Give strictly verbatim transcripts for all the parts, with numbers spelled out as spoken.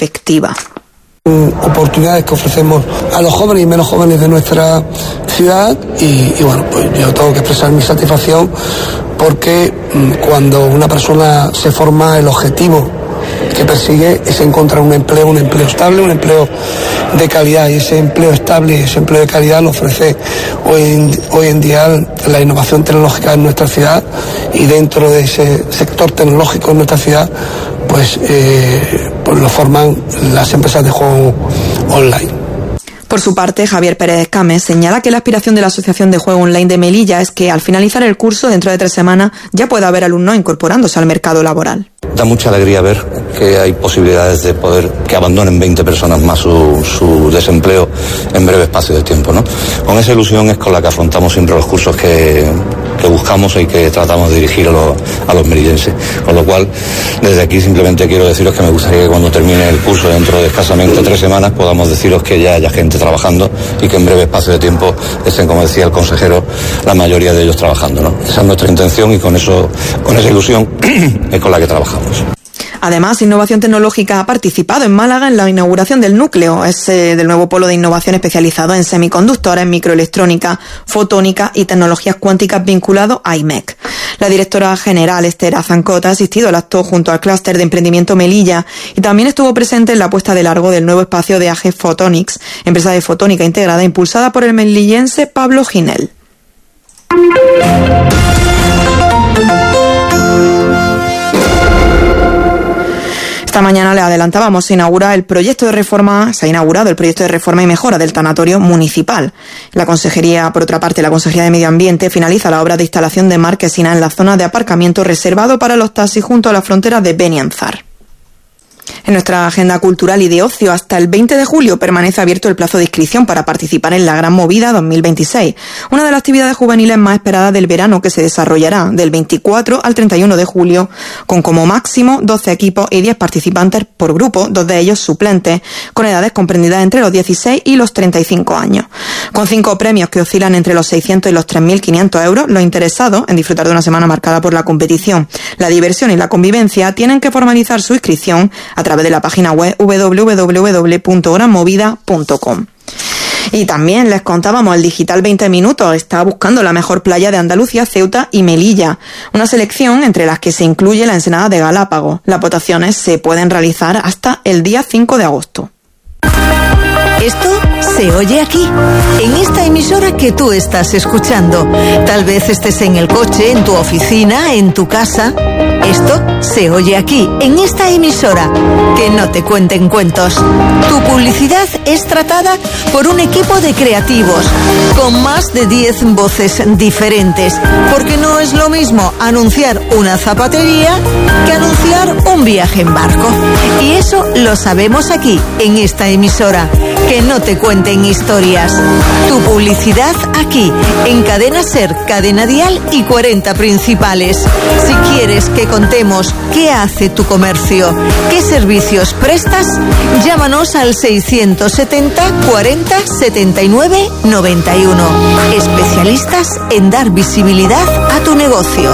efectiva. Oportunidades que ofrecemos a los jóvenes y menos jóvenes de nuestra ciudad y, y bueno, pues yo tengo que expresar mi satisfacción porque cuando una persona se forma, el objetivo que persigue es encontrar un empleo, un empleo estable, un empleo de calidad, y ese empleo estable y ese empleo de calidad lo ofrece hoy en, hoy en día la innovación tecnológica en nuestra ciudad, y dentro de ese sector tecnológico en nuestra ciudad pues, eh, pues lo forman las empresas de juego online. Por su parte, Javier Pérez Escame señala que la aspiración de la Asociación de Juego Online de Melilla es que al finalizar el curso, dentro de tres semanas, ya pueda haber alumnos incorporándose al mercado laboral. Da mucha alegría ver que hay posibilidades de poder que abandonen veinte personas más su, su desempleo en breve espacio de tiempo, ¿no? Con esa ilusión es con la que afrontamos siempre los cursos que, que buscamos y que tratamos de dirigir a los, a los melillenses. Con lo cual, desde aquí simplemente quiero deciros que me gustaría que cuando termine el curso, dentro de escasamente tres semanas, podamos deciros que ya haya gente trabajando y que en breve espacio de tiempo estén, como decía el consejero, la mayoría de ellos trabajando, ¿no? Esa es nuestra intención y con eso, con esa ilusión es con la que trabajamos. Además, Innovación Tecnológica ha participado en Málaga en la inauguración del núcleo, ese del nuevo polo de innovación especializado en semiconductores, microelectrónica, fotónica y tecnologías cuánticas vinculado a I M E C. La directora general, Esther Azancot, ha asistido al acto junto al clúster de emprendimiento Melilla y también estuvo presente en la puesta de largo del nuevo espacio de A G Photonics, empresa de fotónica integrada impulsada por el melillense Pablo Ginel. Esta mañana le adelantábamos, se inaugura el proyecto de reforma, se ha inaugurado el proyecto de reforma y mejora del tanatorio municipal. La Consejería, por otra parte, la Consejería de Medio Ambiente finaliza la obra de instalación de marquesina en la zona de aparcamiento reservado para los taxis junto a la frontera de Benianzar. En nuestra agenda cultural y de ocio, hasta el veinte de julio permanece abierto el plazo de inscripción para participar en la Gran Movida dos mil veintiséis, una de las actividades juveniles más esperadas del verano, que se desarrollará del veinticuatro al treinta y uno de julio, con como máximo doce equipos y diez participantes por grupo, dos de ellos suplentes, con edades comprendidas entre los dieciséis y los treinta y cinco años. Con cinco premios que oscilan entre los seiscientos y los tres mil quinientos euros, los interesados en disfrutar de una semana marcada por la competición, la diversión y la convivencia tienen que formalizar su inscripción a través de la página web doble u doble u doble u punto gran movida punto com. Y también les contábamos, el Digital veinte Minutos está buscando la mejor playa de Andalucía, Ceuta y Melilla. Una selección entre las que se incluye la Ensenada de Galápagos. Las votaciones se pueden realizar hasta el día cinco de agosto. Esto se oye aquí, en esta emisora que tú estás escuchando. Tal vez estés en el coche, en tu oficina, en tu casa. Esto se oye aquí, en esta emisora. Que no te cuenten cuentos. Tu publicidad es tratada por un equipo de creativos, con más de diez voces diferentes. Porque no es lo mismo anunciar una zapatería que anunciar un viaje en barco. Y eso lo sabemos aquí, en esta emisora. Que no te cuenten historias. Tu publicidad aquí, en Cadena Ser, Cadena Dial y cuarenta Principales. Si quieres que contemos qué hace tu comercio, qué servicios prestas, llámanos al seiscientos setenta cuarenta setenta y nueve noventa y uno. Especialistas en dar visibilidad a tu negocio.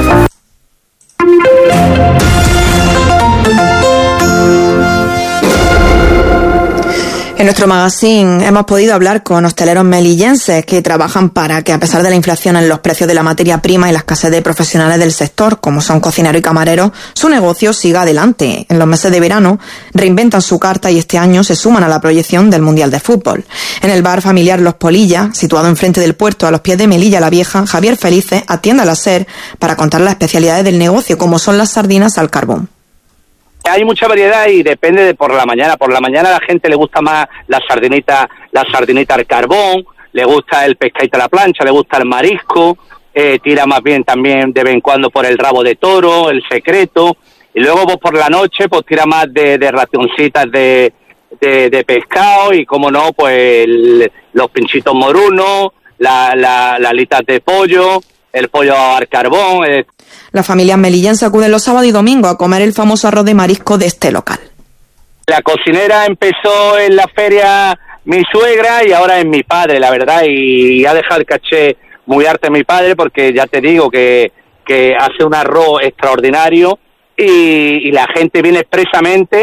En nuestro magazine hemos podido hablar con hosteleros melillenses que trabajan para que, a pesar de la inflación en los precios de la materia prima y la escasez de profesionales del sector, como son cocineros y camareros, su negocio siga adelante. En los meses de verano reinventan su carta y este año se suman a la proyección del Mundial de Fútbol. En el bar familiar Los Polillas, situado enfrente del puerto a los pies de Melilla la Vieja, Javier Felices atiende a la SER para contar las especialidades del negocio, como son las sardinas al carbón. Hay mucha variedad y depende de por la mañana. Por la mañana a la gente le gusta más la sardinita, la sardinita al carbón, le gusta el pescadito a la plancha, le gusta el marisco, eh, tira más bien también de vez en cuando por el rabo de toro, el secreto, y luego pues, por la noche pues tira más de, de racioncitas de, de, de pescado y como no, pues el, los pinchitos morunos, la, la, las alitas de pollo, el pollo al carbón. Eh. Las familias melillenses acuden los sábados y domingos a comer el famoso arroz de marisco de este local. La cocinera empezó en la feria mi suegra y ahora es mi padre, la verdad, y ha dejado el caché muy arte mi padre porque ya te digo que, que hace un arroz extraordinario y, y la gente viene expresamente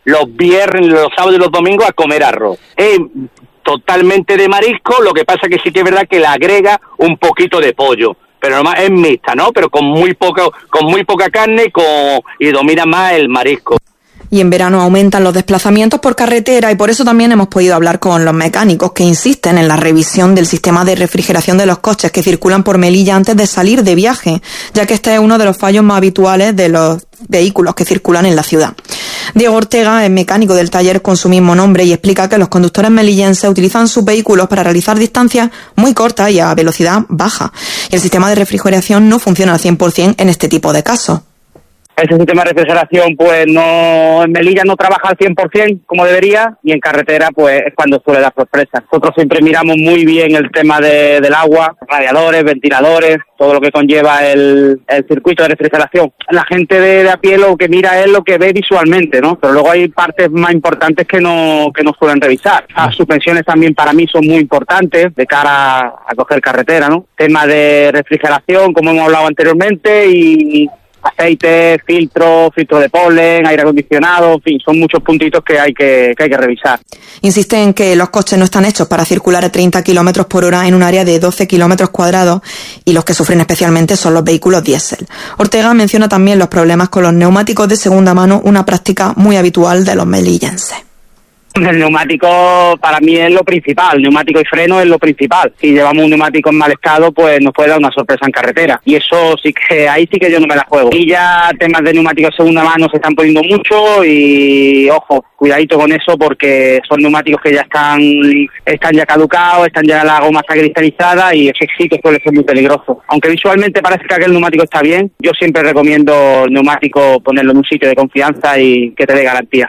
los viernes, los sábados y los domingos a comer arroz. Es totalmente de marisco, lo que pasa que sí que es verdad que le agrega un poquito de pollo, pero nomás es mixta, ¿no? Pero con muy poca, con muy poca carne y, con, y domina más el marisco. Y en verano aumentan los desplazamientos por carretera y por eso también hemos podido hablar con los mecánicos que insisten en la revisión del sistema de refrigeración de los coches que circulan por Melilla antes de salir de viaje, ya que este es uno de los fallos más habituales de los vehículos que circulan en la ciudad. Diego Ortega es mecánico del taller con su mismo nombre y explica que los conductores melillenses utilizan sus vehículos para realizar distancias muy cortas y a velocidad baja. Y el sistema de refrigeración no funciona al cien por ciento en este tipo de casos. Ese sistema de refrigeración, pues no, en Melilla no trabaja al cien por ciento como debería, y en carretera, pues es cuando suele dar sorpresas. Nosotros siempre miramos muy bien el tema de, del agua, radiadores, ventiladores, todo lo que conlleva el, el circuito de refrigeración. La gente de, de a pie lo que mira es lo que ve visualmente, ¿no? Pero luego hay partes más importantes que no, que no suelen revisar. Las suspensiones también para mí son muy importantes de cara a, a coger carretera, ¿no? Tema de refrigeración, como hemos hablado anteriormente, y aceite, filtro, filtro de polen, aire acondicionado, en fin, son muchos puntitos que hay que, que hay que revisar. Insiste en que los coches no están hechos para circular a treinta kilómetros por hora en un área de doce kilómetros cuadrados y los que sufren especialmente son los vehículos diésel. Ortega menciona también los problemas con los neumáticos de segunda mano, una práctica muy habitual de los melillenses. El neumático para mí es lo principal, neumático y freno es lo principal. Si llevamos un neumático en mal estado, pues nos puede dar una sorpresa en carretera. Y eso sí que, ahí sí que yo no me la juego. Y ya temas de neumáticos de segunda mano se están poniendo mucho y, ojo, cuidadito con eso porque son neumáticos que ya están, están ya caducados, están ya la goma está cristalizada y ese sí que suele ser muy peligroso. Aunque visualmente parece que aquel neumático está bien, yo siempre recomiendo el neumático ponerlo en un sitio de confianza y que te dé garantía.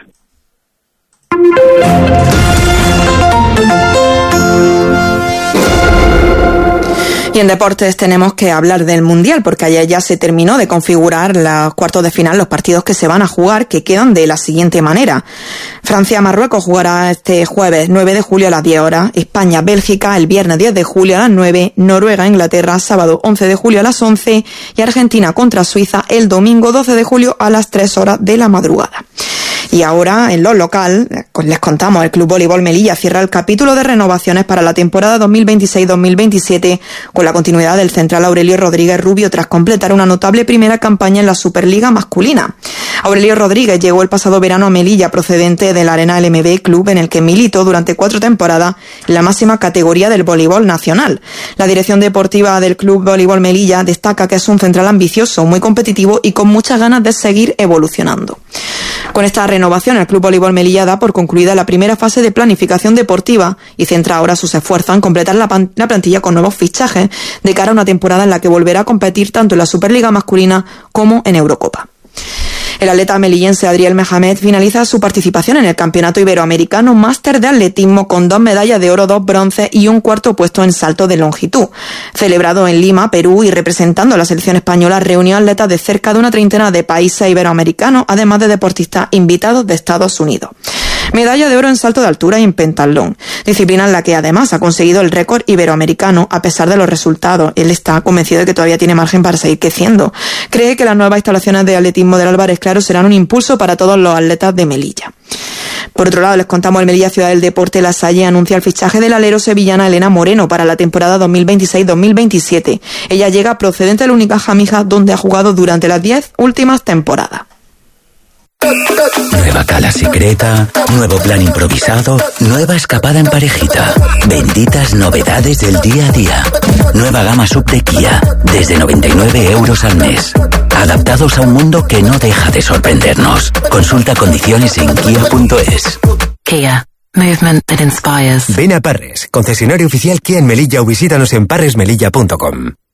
Y en deportes tenemos que hablar del Mundial, porque ayer ya se terminó de configurar los cuartos de final, los partidos que se van a jugar, que quedan de la siguiente manera. Francia-Marruecos jugará este jueves nueve de julio a las diez horas, España-Bélgica el viernes diez de julio a las nueve, Noruega-Inglaterra sábado once de julio a las once y Argentina contra Suiza el domingo doce de julio a las tres horas de la madrugada. Y ahora, en lo local, les contamos, el Club Voleibol Melilla cierra el capítulo de renovaciones para la temporada dos mil veintiséis dos mil veintisiete con la continuidad del central Aurelio Rodríguez Rubio tras completar una notable primera campaña en la Superliga masculina. Aurelio Rodríguez llegó el pasado verano a Melilla procedente del Arena L M B Club, en el que militó durante cuatro temporadas en la máxima categoría del voleibol nacional. La dirección deportiva del Club Voleibol Melilla destaca que es un central ambicioso, muy competitivo y con muchas ganas de seguir evolucionando. Con esta renovación, el Club Voleibol Melilla da por concluida la primera fase de planificación deportiva y centra ahora sus esfuerzos en completar la, pan- la plantilla con nuevos fichajes de cara a una temporada en la que volverá a competir tanto en la Superliga masculina como en Eurocopa. El atleta melillense Adriel Mehamed finaliza su participación en el Campeonato Iberoamericano Máster de Atletismo con dos medallas de oro, dos bronces y un cuarto puesto en salto de longitud. Celebrado en Lima, Perú, y representando a la selección española, reunió atletas de cerca de una treintena de países iberoamericanos, además de deportistas invitados de Estados Unidos. Medalla de oro en salto de altura y en pentatlón, disciplina en la que además ha conseguido el récord iberoamericano a pesar de los resultados. Él está convencido de que todavía tiene margen para seguir creciendo. Cree que las nuevas instalaciones de atletismo del Álvarez Claro serán un impulso para todos los atletas de Melilla. Por otro lado, les contamos, el Melilla Ciudad del Deporte La Salle anuncia el fichaje del alero sevillana Elena Moreno para la temporada dos mil veintiséis dos mil veintisiete. Ella llega procedente de la Unicaja Mija, donde ha jugado durante las diez últimas temporadas. Nueva cala secreta, nuevo plan improvisado, nueva escapada en parejita. Benditas novedades del día a día. Nueva gama sub de Kia, desde noventa y nueve euros al mes. Adaptados a un mundo que no deja de sorprendernos. Consulta condiciones en kia punto es. Kia. Movement that inspires. Ven a Parres, concesionario oficial Kia en Melilla, o visítanos en parres melilla punto com.